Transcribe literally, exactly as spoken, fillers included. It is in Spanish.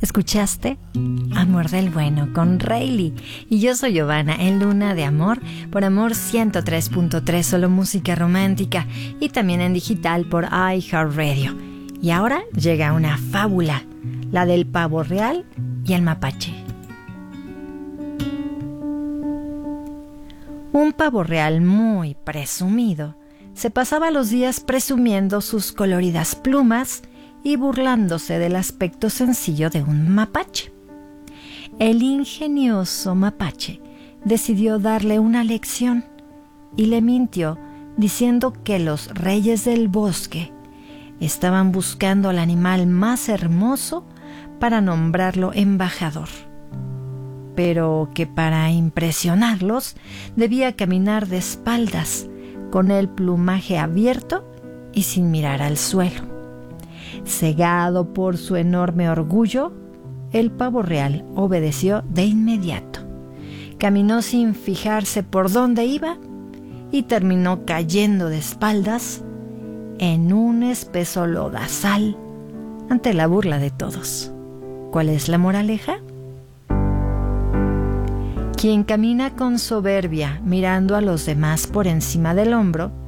¿Escuchaste? Amor del Bueno con Rayleigh. Y yo soy Giovanna en Luna de Amor por Amor ciento tres punto tres, solo música romántica, y también en digital por iHeartRadio. Y ahora llega una fábula, la del pavo real y el mapache. Un pavo real muy presumido se pasaba los días presumiendo sus coloridas plumas y burlándose del aspecto sencillo de un mapache. El ingenioso mapache decidió darle una lección y le mintió diciendo que los reyes del bosque estaban buscando al animal más hermoso para nombrarlo embajador, pero que para impresionarlos debía caminar de espaldas, con el plumaje abierto y sin mirar al suelo. Cegado por su enorme orgullo, el pavo real obedeció de inmediato. Caminó sin fijarse por dónde iba y terminó cayendo de espaldas en un espeso lodazal ante la burla de todos. ¿Cuál es la moraleja? Quien camina con soberbia mirando a los demás por encima del hombro